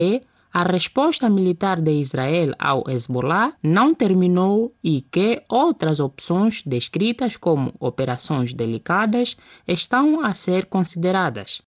a resposta militar de Israel ao Hezbollah não terminou e que outras opções descritas como operações delicadas estão a ser consideradas.